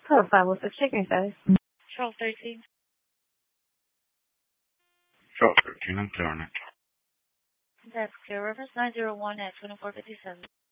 Hello, 506 chicken service. Charles 13. Charles 13, I'm clear on it. That's clear. Reference 901 at 2457.